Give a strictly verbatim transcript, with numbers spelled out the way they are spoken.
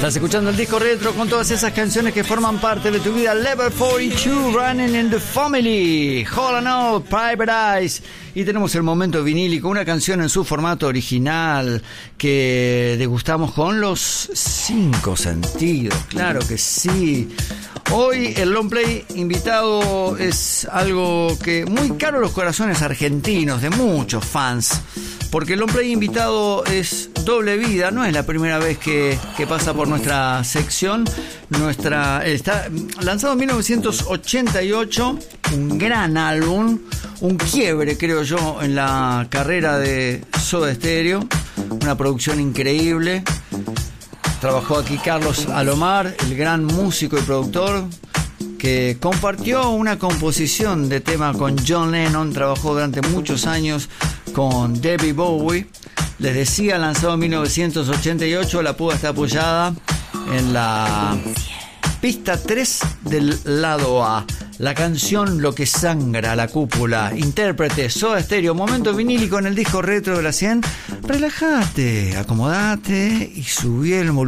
Estás escuchando el disco retro con todas esas canciones que forman parte de tu vida. Level cuarenta y dos, Running in the Family, Hall and Out, Private Eyes. Y tenemos el momento vinílico, una canción en su formato original que degustamos con los cinco sentidos. Claro que sí. Hoy el long play invitado es algo que muy caro a los corazones argentinos de muchos fans, porque el long play invitado es doble vida. No es la primera vez que, que pasa por nuestra sección. Nuestra está lanzado en mil novecientos ochenta y ocho, un gran álbum, un quiebre creo yo en la carrera de Soda Stereo, una producción increíble. Trabajó aquí Carlos Alomar, el gran músico y productor, que compartió una composición de tema con John Lennon. Trabajó durante muchos años con David Bowie. Les decía, lanzado en mil novecientos ochenta y ocho, la púa está apoyada en la pista tres del lado A. La canción Lo que sangra la cúpula. Intérprete Soda Stereo. Momento vinílico en el disco retro de la cien. Relájate, acomodate y subí el volumen.